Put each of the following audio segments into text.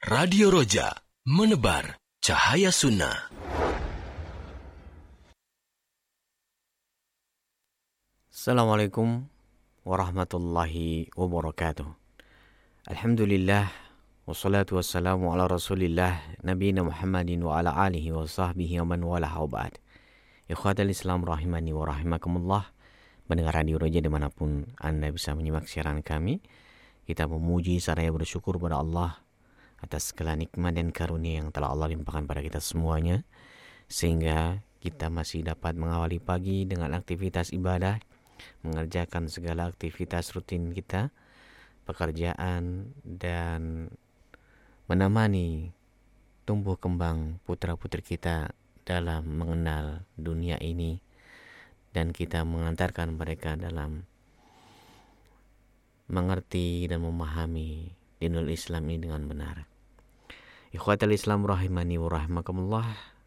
Radio Roja, menebar cahaya sunnah. Assalamualaikum warahmatullahi wabarakatuh. Alhamdulillah, wassalatu wassalamu ala rasulillah, nabiyina Muhammadin wa ala alihi wa sahbihi wa man walah wa ba'd. Ikhwatal Islam rahimani wa rahimakumullah. Mendengar Radio Roja dimanapun Anda bisa menyimak siaran kami, kita memuji seraya bersyukur kepada Allah atas segala nikmat dan karunia yang telah Allah limpahkan pada kita semuanya, sehingga kita masih dapat mengawali pagi dengan aktivitas ibadah, mengerjakan segala aktivitas rutin kita, pekerjaan, dan menemani tumbuh kembang putra-putri kita dalam mengenal dunia ini, dan kita mengantarkan mereka dalam mengerti dan memahami dinul Islam ini dengan benar. Ikhwatal Islam rahimani wa rahimakumullah.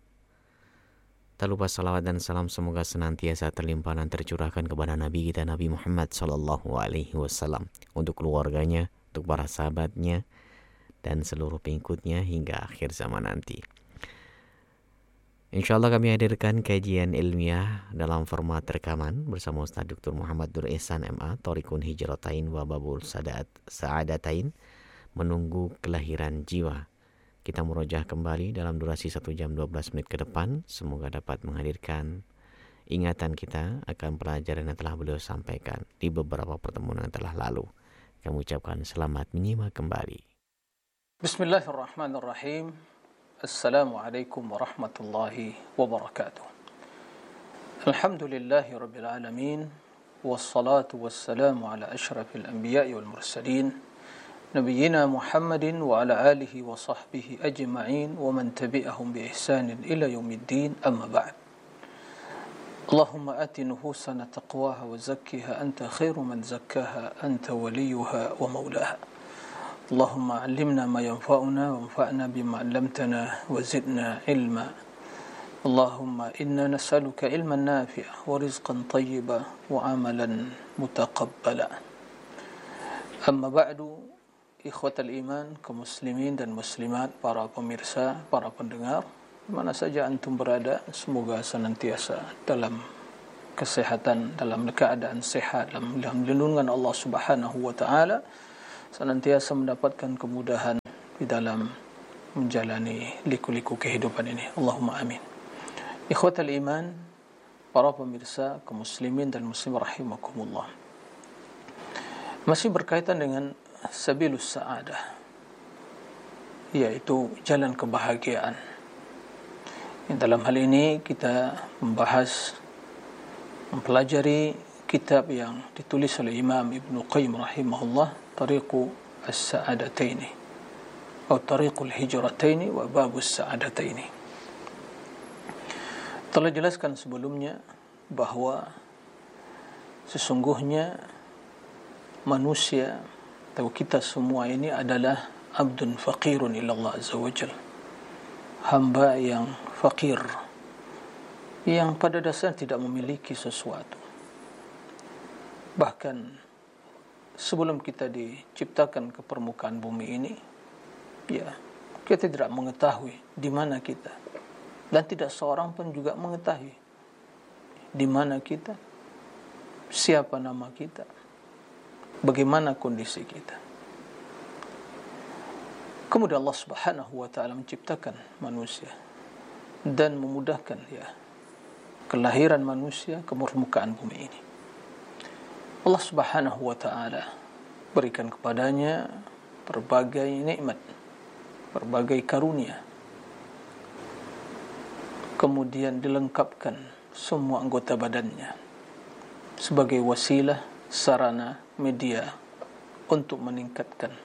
Tak lupa salawat dan salam semoga senantiasa terlimpah dan tercurahkan kepada Nabi kita Nabi Muhammad sallallahu alaihi wasallam, untuk keluarganya, untuk para sahabatnya, dan seluruh pengikutnya hingga akhir zaman nanti. InsyaAllah kami hadirkan kajian ilmiah dalam format rekaman bersama Ustaz Dr. Muhammad Nur Ihsan MA, Thariqul Hijratain wa Babul Sa'adatain, menunggu kelahiran jiwa. Kita merojah kembali dalam durasi 1 jam 12 menit ke depan. Semoga dapat menghadirkan ingatan kita akan pelajaran yang telah beliau sampaikan di beberapa pertemuan yang telah lalu. Kami ucapkan selamat menyimak kembali. Bismillahirrahmanirrahim. Assalamualaikum warahmatullahi wabarakatuh. Alhamdulillahi rabbil alamin. Wassalatu wassalamu ala ashrafil anbiya'i wal mursalin, Nabiyyina Muhammadin wa ala alihi wa sahbihi ajma'in wa man tabi'ahum bi ihsanin ila yaumiddin, amma ba'd. Allahumma ati nufusana taqwaha wa zakkiha anta khairu man zakkaha anta waliyuha wa maulaha. Allahumma 'allimna ma yanfa'una wanfa'na bima 'allamtana wa zidna ilma. Allahumma inna nas'aluka ilman nafi'a wa rizqan tayyiba wa 'amalan mutaqabbala. Amma ba'du. Ikhwatal iman, kaum muslimin dan muslimat, para pemirsa, para pendengar, di mana saja antum berada, semoga senantiasa dalam kesehatan, dalam keadaan sehat, dalam lindungan Allah Subhanahu wa taala, senantiasa mendapatkan kemudahan di dalam menjalani liku-liku kehidupan ini. Allahumma amin. Ikhwatal iman, para pemirsa, kaum muslimin dan muslimat rahimakumullah. Masih berkaitan dengan sabilus sa'adah, yaitu jalan kebahagiaan. Dalam hal ini kita mempelajari kitab yang ditulis oleh Imam Ibnu Qayyim rahimahullah, Thariqu as-Sa'adataini atau Thariqul Hijrataini wa Babus Sa'adataini. Telah jelaskan sebelumnya bahwa sesungguhnya manusia atau kita semua ini adalah abdun faqirun ila Allah azza wajal, hamba yang fakir, yang pada dasarnya tidak memiliki sesuatu. Bahkan sebelum kita diciptakan ke permukaan bumi ini, ya, kita tidak mengetahui di mana kita, dan tidak seorang pun juga mengetahui di mana kita, siapa nama kita, bagaimana kondisi kita. Kemudian Allah Subhanahu wa taala menciptakan manusia dan memudahkan kelahiran manusia ke permukaan bumi ini. Allah Subhanahu wa taala berikan kepadanya berbagai nikmat, berbagai karunia. Kemudian dilengkapkan semua anggota badannya sebagai wasilah, sarana, media untuk meningkatkan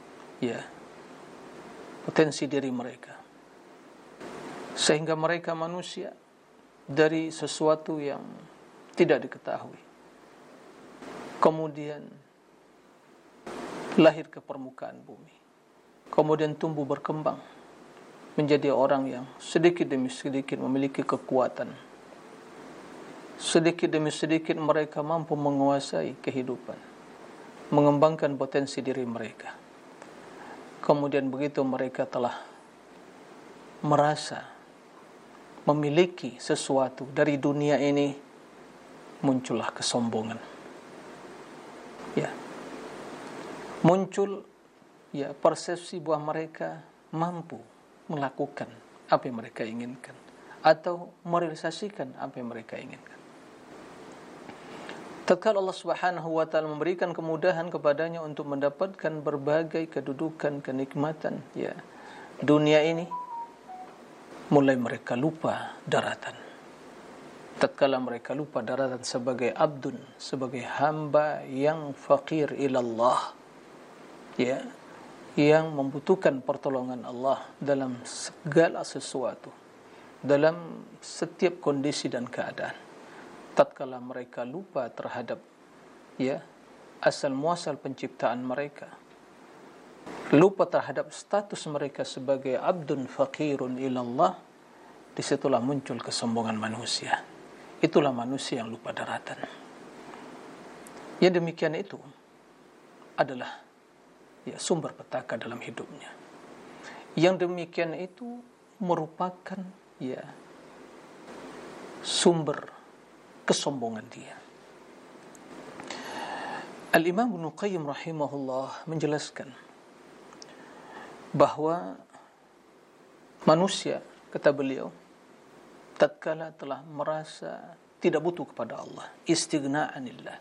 potensi diri mereka, sehingga mereka manusia dari sesuatu yang tidak diketahui kemudian lahir ke permukaan bumi, kemudian tumbuh berkembang menjadi orang yang sedikit demi sedikit memiliki kekuatan, sedikit demi sedikit mereka mampu menguasai kehidupan, mengembangkan potensi diri mereka. kemudian begitu mereka telah merasa memiliki sesuatu dari dunia ini, muncullah kesombongan. Ya. Muncul persepsi bahwa mereka mampu melakukan apa yang mereka inginkan atau merealisasikan apa yang mereka inginkan. Tatkala Allah Subhanahu wa taala memberikan kemudahan kepadanya untuk mendapatkan berbagai kedudukan, kenikmatan dunia ini, mulai mereka lupa daratan. Tatkala mereka lupa daratan sebagai abdun, sebagai hamba yang faqir ilallah, yang membutuhkan pertolongan Allah dalam segala sesuatu, dalam setiap kondisi dan keadaan. Tatkala mereka lupa terhadap asal muasal penciptaan mereka, lupa terhadap status mereka sebagai abdun faqirun ilallah, disitulah muncul kesombongan manusia. Itulah manusia yang lupa daratan. Yang demikian itu adalah sumber petaka dalam hidupnya. Yang demikian itu merupakan sumber kesombongan dia. Al-Imam Ibnu Qayyim rahimahullah menjelaskan bahwa manusia, kata beliau, tatkala telah merasa tidak butuh kepada Allah, istighna'anillah,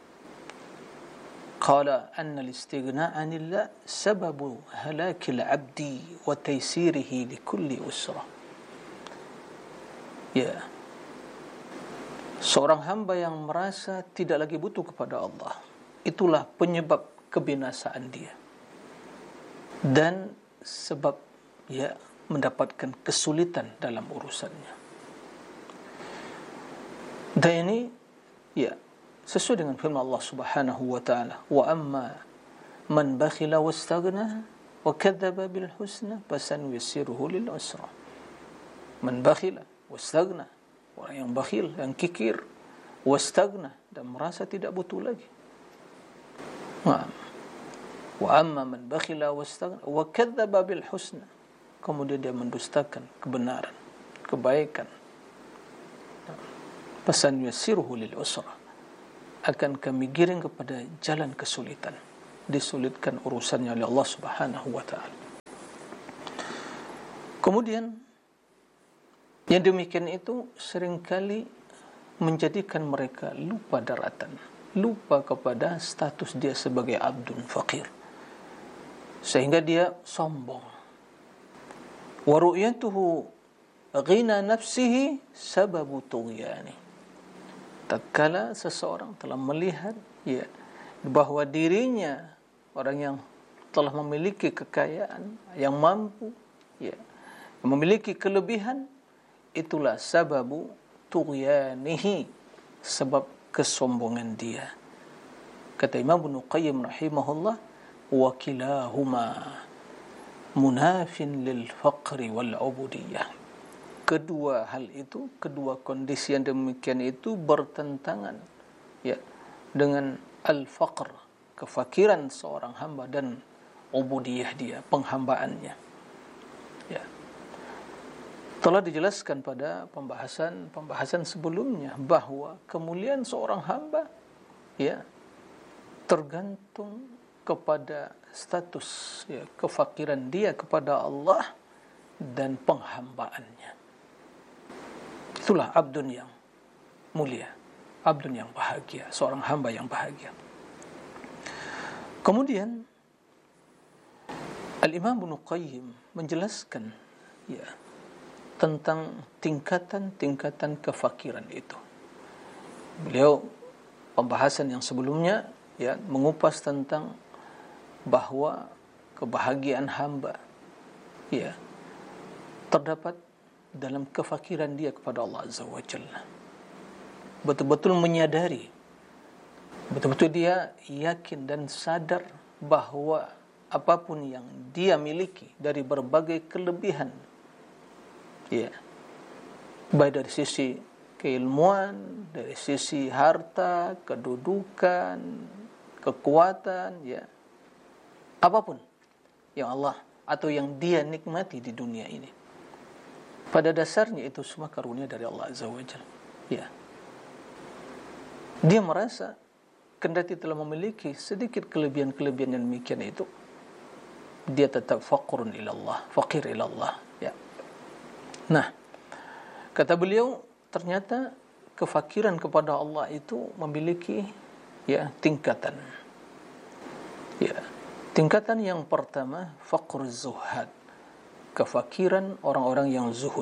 qala anna al-istighna'anillah sababu halakil abdi wa taysirihi likulli usrah. Seorang hamba yang merasa tidak lagi butuh kepada Allah, itulah penyebab kebinasaan dia dan sebab mendapatkan kesulitan dalam urusannya. Dan ini sesuai dengan firman Allah Subhanahu wa taala, wa amma man bakhila wastaghna wa kadzdzaba bil husna fasanuyassiruhu lil usra. Man bakhila wastaghna, orang yang bakhil, yang kikir, wastaghna, dan merasa tidak butuh lagi. Wa amma man bakhila wastaghna wa kadzdzaba bil husna, kemudian dia mendustakan kebenaran, kebaikan. Pasan yassiruhu lil usra, akan kami giring kepada jalan kesulitan, disulitkan urusannya oleh Allah Subhanahu wa taala. Kemudian yang demikian itu seringkali menjadikan mereka lupa daratan, lupa kepada status dia sebagai abdun faqir, sehingga dia sombong. Wa ru'yatuhu ghina nafsihi sababu tughyani. Tatkala seseorang telah melihat bahwa dirinya orang yang telah memiliki kekayaan, yang mampu, memiliki kelebihan, itulah sababu tughyanihi, sebab kesombongan dia. Kata Imam Ibnu Qayyim rahimahullah, wa kilahuma munafin lil faqri wal ubudiyah. Kedua hal itu, kedua kondisi yang demikian itu bertentangan dengan al-faqr, kefakiran seorang hamba, dan ubudiyah dia, penghambaannya. Telah dijelaskan pada pembahasan sebelumnya bahwa kemuliaan seorang hamba tergantung kepada status kefakiran dia kepada Allah dan penghambaannya. Itulah abdun yang mulia, abdun yang bahagia, seorang hamba yang bahagia. Kemudian Al-Imam Ibnu Qayyim menjelaskan tentang tingkatan-tingkatan kefakiran itu. Beliau pembahasan yang sebelumnya mengupas tentang bahwa kebahagiaan hamba terdapat dalam kefakiran dia kepada Allah Azza wa Jalla. Betul-betul menyadari, betul-betul dia yakin dan sadar bahwa apapun yang dia miliki dari berbagai kelebihan, baik dari sisi keilmuan, dari sisi harta, kedudukan, kekuatan, apapun, yang Allah atau yang dia nikmati di dunia ini. Pada dasarnya itu semua karunia dari Allah Azza wa Jalla. Ya. Dia merasa kendati telah memiliki sedikit kelebihan-kelebihan yang demikian itu, dia tetap faqrun ilallah, faqir ilallah. Ya. Nah, kata beliau, ternyata kefakiran kepada Allah itu memiliki tingkatan. Ya. Tingkatan yang pertama, faqr zuhad, kefakiran orang-orang yang zuhud.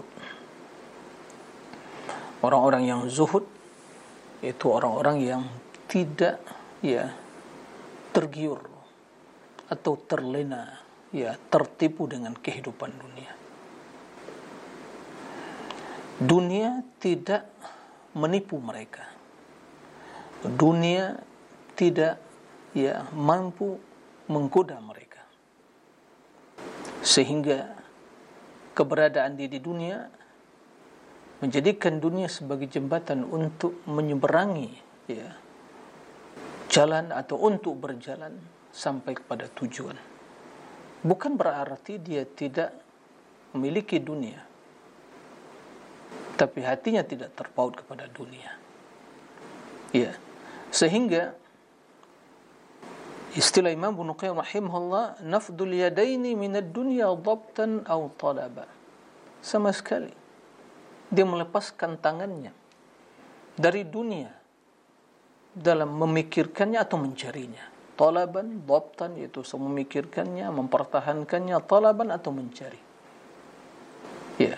Orang-orang yang zuhud itu orang-orang yang tidak tergiur atau terlena, tertipu dengan kehidupan dunia. Dunia tidak menipu mereka. Dunia tidak mampu menggoda mereka, sehingga keberadaan dia di dunia menjadikan dunia sebagai jembatan untuk menyeberangi jalan atau untuk berjalan sampai kepada tujuan. Bukan berarti dia tidak memiliki dunia, tapi hatinya tidak terpaut kepada dunia. Ya, sehingga istilah Imam Ibnu Qayyim rahimahullah, nafdul yadaini minad dunya dhabtan aw talaba. Sama sekali dia melepaskan tangannya dari dunia dalam memikirkannya atau mencarinya. Talaban, dhabtan, yaitu memikirkannya, mempertahankannya, talaban atau mencari. Ya.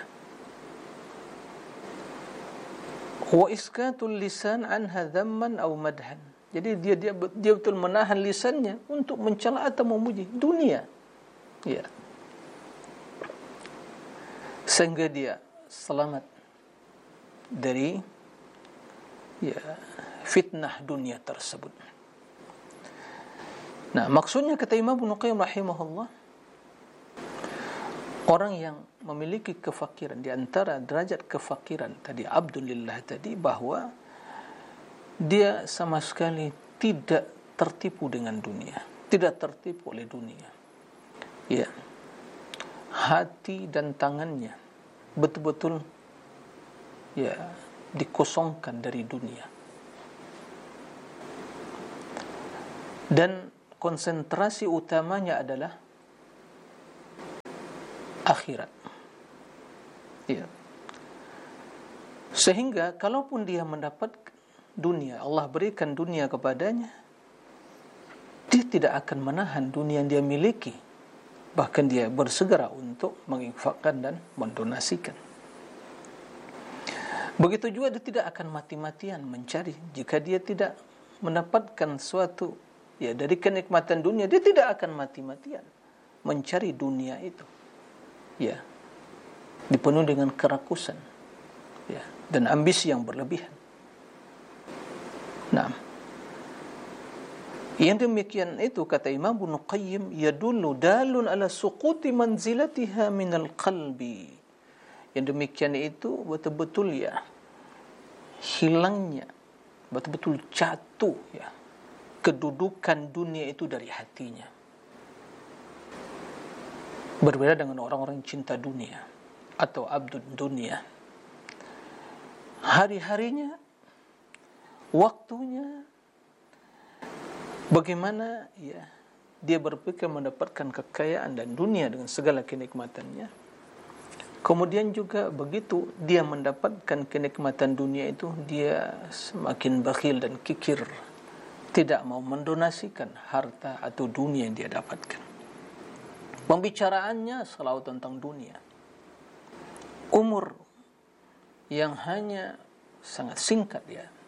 Wa iskatul lisan anha dhamman aw madhan. Jadi dia betul menahan lisannya untuk mencela atau memuji dunia. Ya. Sehingga dia selamat dari fitnah dunia tersebut. Nah, maksudnya kata Imam Ibnu Qayyim rahimahullah, orang yang memiliki kefakiran, di antara derajat kefakiran tadi abdulillah tadi, bahwa dia sama sekali tidak tertipu dengan dunia, tidak tertipu oleh dunia. Ya. Hati dan tangannya betul-betul dikosongkan dari dunia. Dan konsentrasi utamanya adalah akhirat. Ya. Sehingga kalaupun dia mendapat dunia, Allah berikan dunia kepadanya, dia tidak akan menahan dunia yang dia miliki. Bahkan dia bersegera untuk menginfakkan dan mendonasikan. Begitu juga dia tidak akan mati-matian mencari. Jika dia tidak mendapatkan suatu dari kenikmatan dunia, dia tidak akan mati-matian mencari dunia itu. Ya. Dipenuhi dengan kerakusan, dan ambisi yang berlebihan. Nah, yang demikian itu kata Imam Ibnu Qayyim, yadullu dalun ala suquti manzilatiha minal qalbi. Yang demikian itu betul-betul hilangnya, betul-betul jatuh kedudukan dunia itu dari hatinya. Berbeda dengan orang-orang cinta dunia atau abdul dunia. Hari-harinya, waktunya, bagaimana dia berpikir mendapatkan kekayaan dan dunia dengan segala kenikmatannya. Kemudian juga begitu dia mendapatkan kenikmatan dunia itu, dia semakin bakhil dan kikir, tidak mau mendonasikan harta atau dunia yang dia dapatkan. Pembicaraannya selalu tentang dunia. Umur yang hanya sangat singkat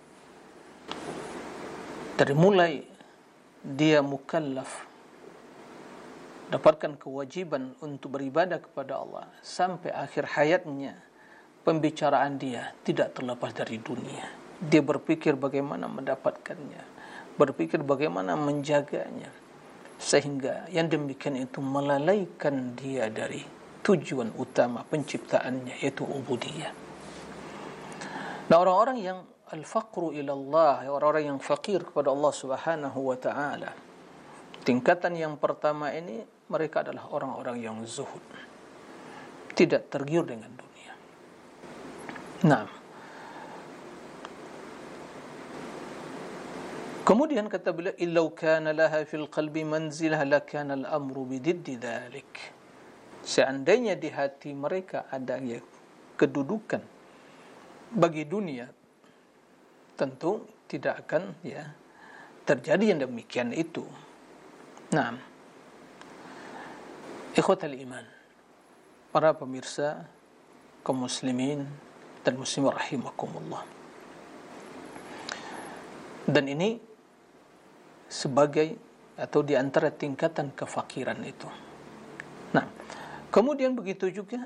dari mulai dia mukallaf, dapatkan kewajiban untuk beribadah kepada Allah, sampai akhir hayatnya, pembicaraan dia tidak terlepas dari dunia. Dia berpikir bagaimana mendapatkannya, berpikir bagaimana menjaganya, sehingga yang demikian itu melalaikan dia dari tujuan utama penciptaannya, yaitu ubudiyah. Nah, orang-orang yang al-faqru ilallah, orang-orang yang fakir kepada Allah Subhanahu wa ta'ala, tingkatan yang pertama ini mereka adalah orang-orang yang zuhud, tidak tergiur dengan dunia. Nah, kemudian kata beliau, illau kana laha fil qalbi manzilah lakana al-amru bididdi dhalik. Seandainya di hati mereka ada kedudukan bagi dunia, tentu tidak akan terjadi yang demikian itu. Nah, ikhwatal iman, para pemirsa kaum muslimin dan muslimin rahimakumullah. Dan ini sebagai atau di antara tingkatan kefakiran itu. Nah, kemudian begitu juga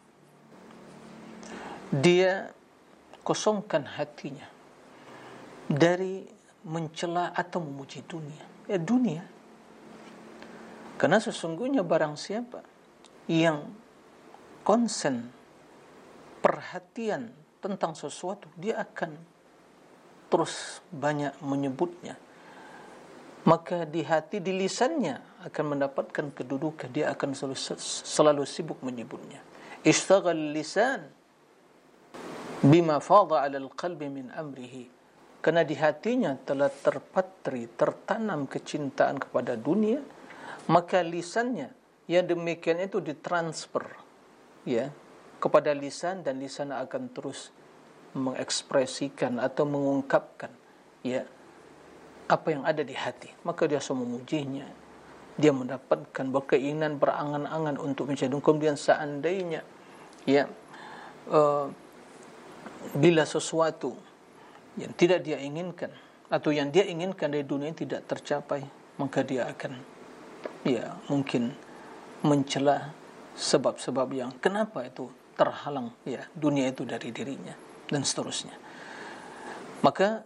dia kosongkan hatinya dari mencela atau memuji dunia. Dunia. Karena sesungguhnya barang siapa yang konsen perhatian tentang sesuatu, dia akan terus banyak menyebutnya. Maka di hati, di lisannya akan mendapatkan kedudukan, dia akan selalu sibuk menyebutnya. Ishtaghal lisan bima fadha 'ala al-qalbi min amrihi. Karena di hatinya telah terpatri, tertanam kecintaan kepada dunia, maka lisannya yang demikian itu ditransfer kepada lisan, dan lisan akan terus mengekspresikan atau mengungkapkan apa yang ada di hati. Maka dia semua memujinya, dia mendapatkan berkeinginan, berangan-angan untuk mencari. Kemudian seandainya bila sesuatu yang tidak dia inginkan atau yang dia inginkan dari dunia tidak tercapai, maka dia akan mungkin mencela sebab-sebab yang kenapa itu terhalang dunia itu dari dirinya, dan seterusnya. Maka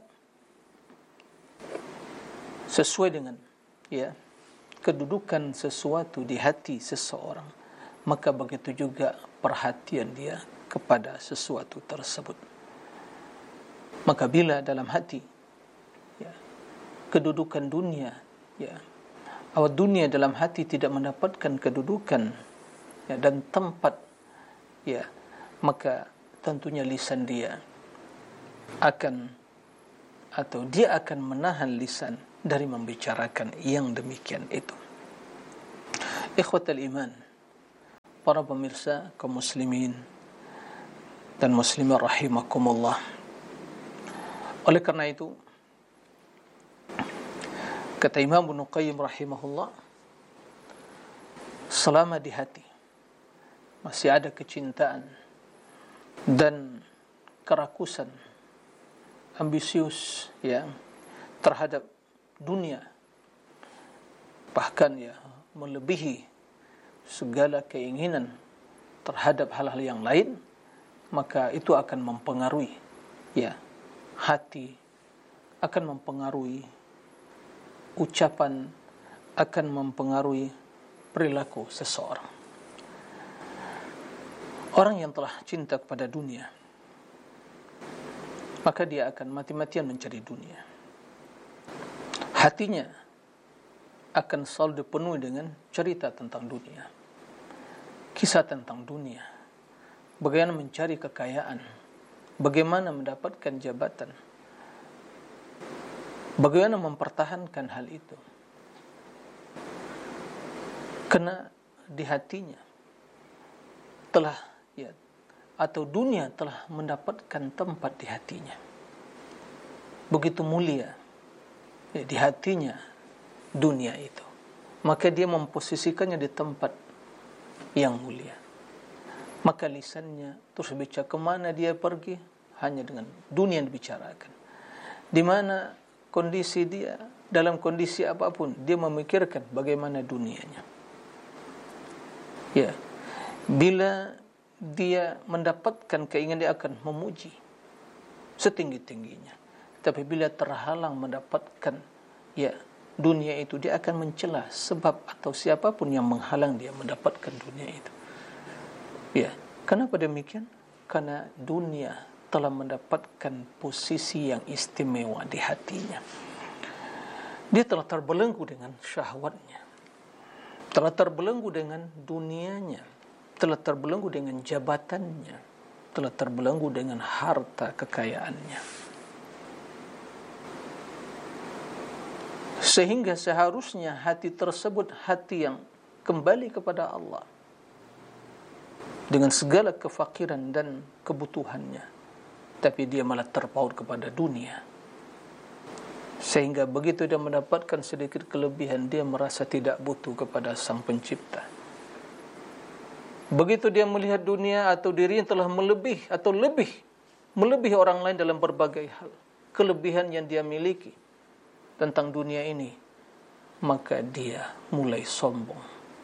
sesuai dengan kedudukan sesuatu di hati seseorang, maka begitu juga perhatian dia kepada sesuatu tersebut. Maka bila dalam hati kedudukan dunia, awal dunia dalam hati tidak mendapatkan kedudukan dan tempat, maka tentunya lisan dia akan menahan lisan dari membicarakan yang demikian itu. Ikhwatal iman, para pemirsa kaum muslimin dan muslimin rahimakumullah. Oleh karena itu, kata Imam Ibnu Qayyim rahimahullah, selama di hati masih ada kecintaan dan kerakusan, ambisius terhadap dunia, bahkan melebihi segala keinginan terhadap hal-hal yang lain, maka itu akan mempengaruhi hati, akan mempengaruhi ucapan, akan mempengaruhi perilaku seseorang. Orang yang telah cinta kepada dunia, maka dia akan mati-matian mencari dunia. Hatinya akan selalu dipenuhi dengan cerita tentang dunia, kisah tentang dunia, bagaimana mencari kekayaan, bagaimana mendapatkan jabatan, bagaimana mempertahankan hal itu. Karena di hatinya telah atau dunia telah mendapatkan tempat di hatinya. Begitu mulia di hatinya dunia itu, maka dia memposisikannya di tempat yang mulia. Maka lisannya terus bicara, kemana dia pergi hanya dengan dunia yang dibicarakan. Di mana kondisi dia, dalam kondisi apapun, dia memikirkan bagaimana dunianya. Bila dia mendapatkan keinginan, dia akan memuji setinggi-tingginya. Tapi bila terhalang mendapatkan dunia itu, dia akan mencela sebab atau siapapun yang menghalang dia mendapatkan dunia itu. Kenapa demikian? Karena dunia telah mendapatkan posisi yang istimewa di hatinya. Dia telah terbelenggu dengan syahwatnya. telah terbelenggu dengan dunianya, telah terbelenggu dengan jabatannya, telah terbelenggu dengan harta kekayaannya. Sehingga seharusnya hati tersebut hati yang kembali kepada Allah dengan segala kefakiran dan kebutuhannya, tapi dia malah terpaut kepada dunia. Sehingga begitu dia mendapatkan sedikit kelebihan, dia merasa tidak butuh kepada Sang Pencipta. Begitu dia melihat dunia atau dirinya telah melebihi orang lain dalam berbagai hal, kelebihan yang dia miliki tentang dunia ini, maka dia mulai sombong.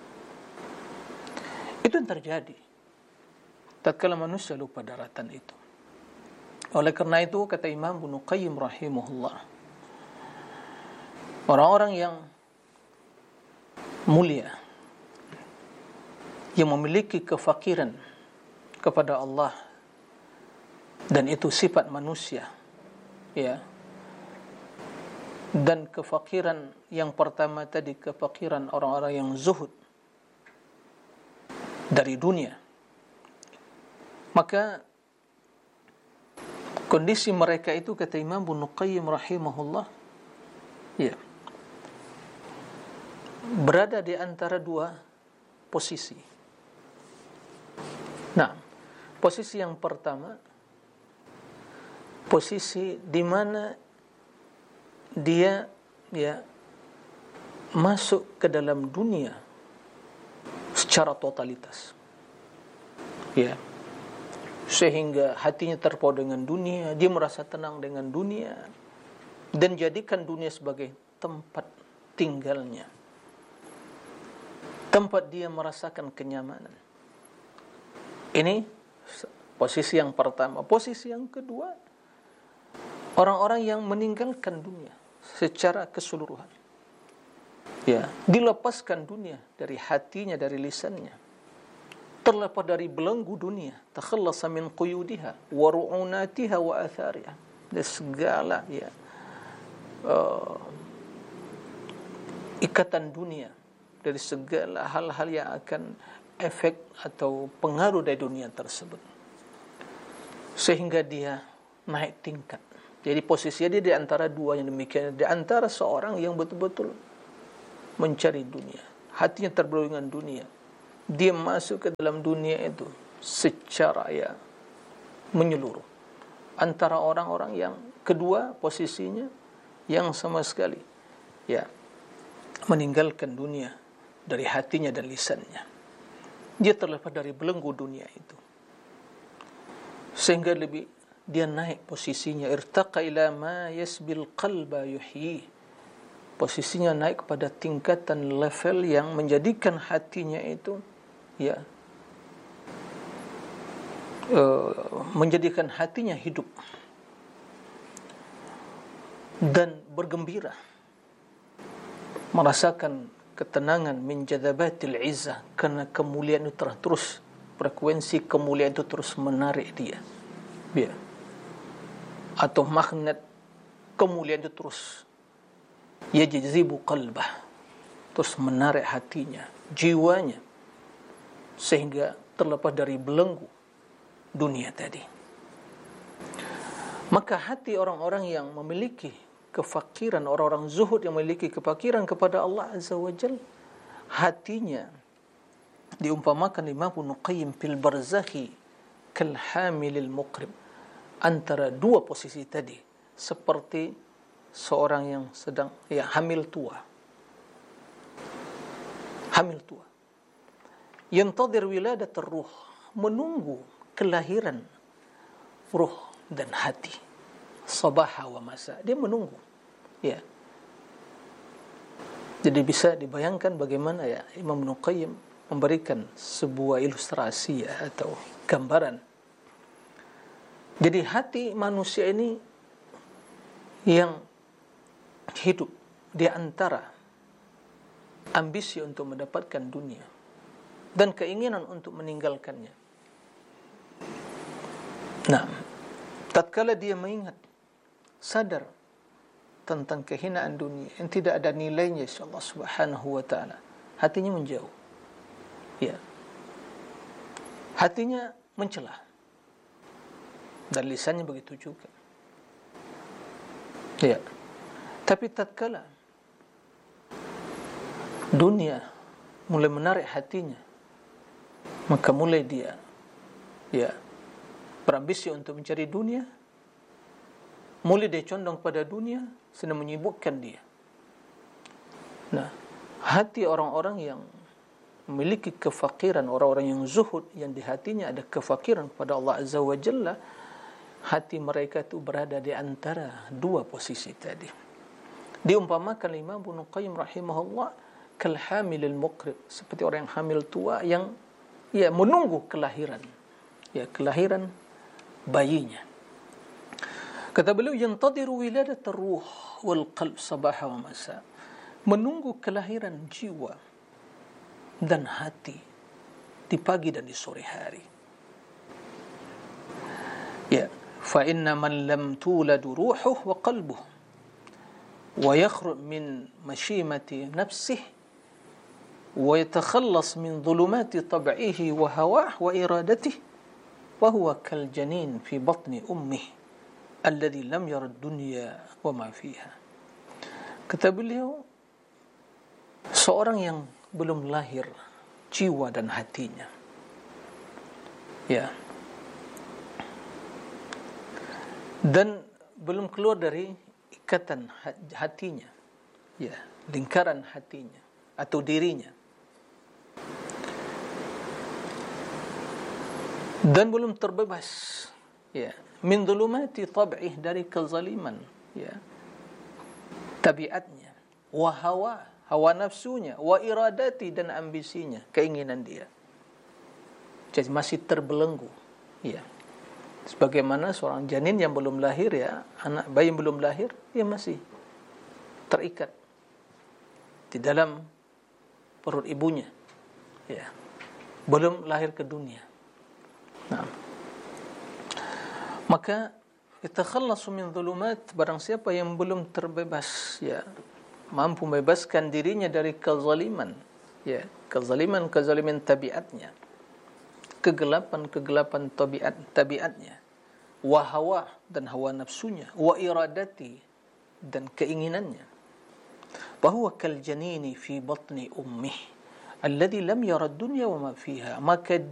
Itu yang terjadi tatkala manusia lupa daratan itu. Oleh karena itu, kata Imam Ibnu Qayyim rahimahullah, orang-orang yang mulia, yang memiliki kefakiran kepada Allah, dan itu sifat manusia, ya. Dan kefakiran yang pertama tadi, kefakiran orang-orang yang zuhud dari dunia, maka kondisi mereka itu, kata Imam Ibnu Qayyim rahimahullah, ya, berada di antara dua posisi. Nah, posisi yang pertama, posisi di mana dia, ya, masuk ke dalam dunia secara totalitas, ya, sehingga hatinya terpaut dengan dunia, dia merasa tenang dengan dunia, dan jadikan dunia sebagai tempat tinggalnya, tempat dia merasakan kenyamanan. Ini posisi yang pertama. Posisi yang kedua, orang-orang yang meninggalkan dunia secara keseluruhan, ya, dilepaskan dunia dari hatinya, dari lisannya, terlepas dari belenggu dunia, takhallasa min quyudiha wa ru'unatiha wa athariha, dari segala, ya, ikatan dunia, dari segala hal-hal yang akan efek atau pengaruh dari dunia tersebut, sehingga dia naik tingkat. Jadi posisinya dia di antara dua yang demikian, di antara seorang yang betul-betul mencari dunia, hatinya terbelenggu dengan dunia, dia masuk ke dalam dunia itu secara, ya, menyeluruh. Antara orang-orang yang kedua posisinya, yang sama sekali, ya, meninggalkan dunia dari hatinya dan lisannya. Dia terlepas dari belenggu dunia itu, sehingga dia naik posisinya, irtaqa ila ma yasbil qalba yuhyi, posisinya naik kepada tingkatan level yang menjadikan hatinya itu, ya, menjadikan hatinya hidup dan bergembira, merasakan ketenangan min jadzabatil izzah, karena kemuliaan itu terus, frekuensi kemuliaan itu terus menarik dia, ya, atau magnet kemuliaan itu terus yajzibu qalbah, terus menarik hatinya, jiwanya, sehingga terlepas dari belenggu dunia tadi. Maka hati orang-orang yang memiliki kefakiran, orang-orang zuhud yang memiliki kefakiran kepada Allah Azza wa Jal, hatinya diumpamakan Imam Ibnu Qayyim fil barzakhi kal hamilil muqrim, antara dua posisi tadi, seperti seorang yang sedang, ya, hamil tua, yantadir wiladat ruh, menunggu kelahiran ruh dan hati, sabaha wa masa, dia menunggu, ya. Jadi bisa dibayangkan bagaimana, ya, Imam Ibnu Qayyim memberikan sebuah ilustrasi, ya, atau gambaran. Jadi hati manusia ini yang hidup di antara ambisi untuk mendapatkan dunia dan keinginan untuk meninggalkannya. Nah, tatkala dia mengingat, sadar tentang kehinaan dunia yang tidak ada nilainya insya Allah Subhanahu wa ta'ala, hatinya menjauh. Ya. Hatinya mencela. Dan lisannya begitu juga. Ya. Tapi tatkala dunia mulai menarik hatinya, maka mulai dia berambisi untuk mencari dunia, mulai dia condong pada dunia, sedang menyibukkan dia. Nah, hati orang-orang yang memiliki kefakiran, orang-orang yang zuhud, yang di hatinya ada kefakiran kepada Allah Azza wa Jalla, hati mereka itu berada di antara dua posisi tadi. Diumpamakan Imam Ibnu Qayyim rahimahullah kal hamilil muqrib, seperti orang yang hamil tua yang menunggu kelahiran, kelahiran bayinya. Kata beliau, yantadiru wiladat ar-ruh wal qalb sabaha wa masa, menunggu kelahiran jiwa dan hati di pagi dan di sore hari. Ya, fa inna man lam tuladu ruhuhu wa qalbuhu wa yakhruj min mashimati nafsihi wa yatakhallas min dhulumati tab'ihi wa hawah wa iradatihi wa huwa kal janin fi batni ummihi alladhi lam yara ad-dunya wa ma fiha. Kata beliau, seorang yang belum lahir jiwa dan hatinya, dan belum keluar dari ikatan hatinya, lingkaran hatinya atau dirinya, dan belum terbebas min dhulumati tab'ih, dari kezaliman tabiatnya, wa hawa nafsunya, wa iradati, dan ambisinya, keinginan dia. Jadi masih terbelenggu, sebagaimana seorang janin yang belum lahir, anak bayi yang belum lahir, masih terikat di dalam perut ibunya, belum lahir ke dunia. Nah, maka yatakhallasu min dhulumat, barang siapa yang belum terbebas, mampu membebaskan dirinya dari kezaliman, kezaliman tabiatnya, kegelapan tabiatnya, wa hawa, dan hawa nafsunya, wa iradati, dan keinginannya, bahwa kal janini fi batni ummih alladhi lam yara ad-dunya wa ma fiha, maka